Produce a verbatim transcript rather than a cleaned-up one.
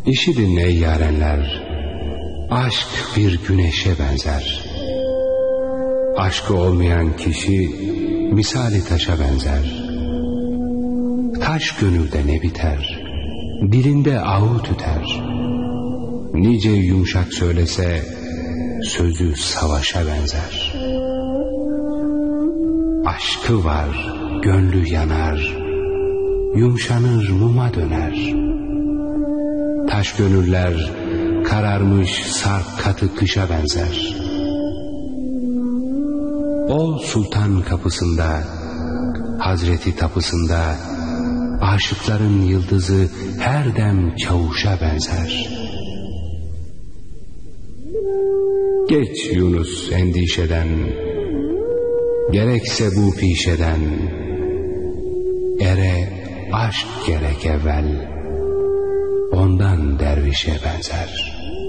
İşidin ey yarenler, aşk bir güneşe benzer. Aşkı olmayan kişi misali taşa benzer. Taş gönülde ne biter, dilinde ahu tüter. Nice yumuşak söylese, sözü savaşa benzer. Aşkı var, gönlü yanar, yumuşanır muma döner. Taş gönüller kararmış sarp katı kışa benzer. O sultan kapısında, Hazreti tapısında, aşıkların yıldızı her dem çavuşa benzer. Geç Yunus endişeden, gerekse bu pişeden, ere aşk gerek evvel, ondan dervişe benzer.